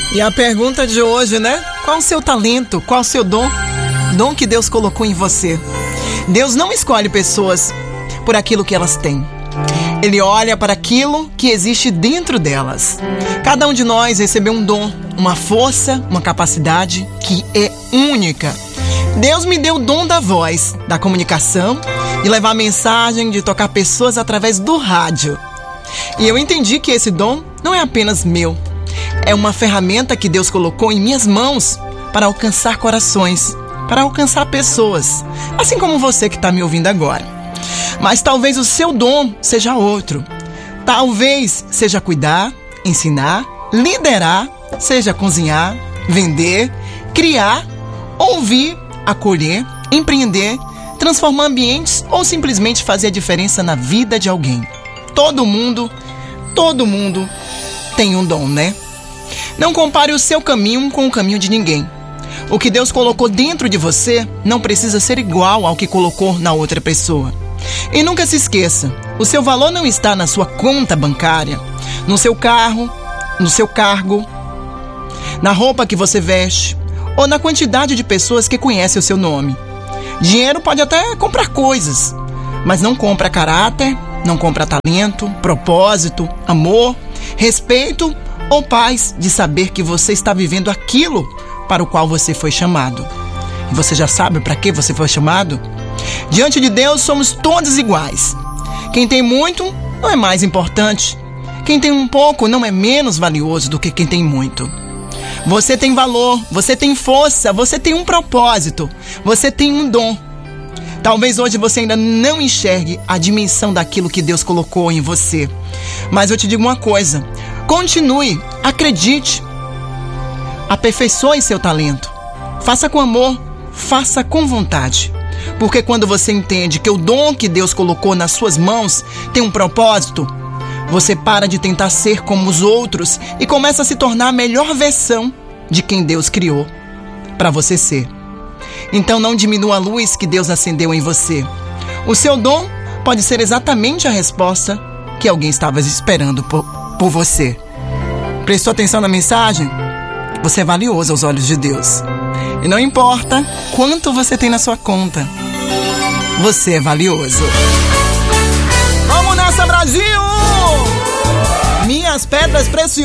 E a pergunta de hoje, né? Qual o seu talento? Qual o seu dom? Dom que Deus colocou em você. Deus não escolhe pessoas por aquilo que elas têm. Ele olha para aquilo que existe dentro delas. Cada um de nós recebeu um dom, uma força, uma capacidade que é única. Deus me deu o dom da voz, da comunicação, de levar mensagem, de tocar pessoas através do rádio. E eu entendi que esse dom não é apenas meu. É uma ferramenta que Deus colocou em minhas mãos para alcançar corações, para alcançar pessoas, assim como você que está me ouvindo agora. Mas talvez o seu dom seja outro. Talvez seja cuidar, ensinar, liderar, seja cozinhar, vender, criar, ouvir, acolher, empreender, transformar ambientes ou simplesmente fazer a diferença na vida de alguém. Todo mundo tem um dom, né? Não compare o seu caminho com o caminho de ninguém. O que Deus colocou dentro de você não precisa ser igual ao que colocou na outra pessoa. E nunca se esqueça, o seu valor não está na sua conta bancária, no seu carro, no seu cargo, na roupa que você veste ou na quantidade de pessoas que conhecem o seu nome. Dinheiro pode até comprar coisas, mas não compra caráter, não compra talento, propósito, amor, respeito ou paz de saber que você está vivendo aquilo para o qual você foi chamado. E você já sabe para que você foi chamado? Diante de Deus somos todos iguais. Quem tem muito não é mais importante. Quem tem um pouco não é menos valioso do que quem tem muito. Você tem valor, você tem força, você tem um propósito, você tem um dom. Talvez hoje você ainda não enxergue a dimensão daquilo que Deus colocou em você. Mas eu te digo uma coisa, continue, acredite, aperfeiçoe seu talento, faça com amor, faça com vontade. Porque quando você entende que o dom que Deus colocou nas suas mãos tem um propósito, você para de tentar ser como os outros e começa a se tornar a melhor versão de quem Deus criou para você ser. Então não diminua a luz que Deus acendeu em você. O seu dom pode ser exatamente a resposta que alguém estava esperando por você. Prestou atenção na mensagem? Você é valioso aos olhos de Deus. E não importa quanto você tem na sua conta, você é valioso. Vamos nessa, Brasil! Minhas pedras preciosas.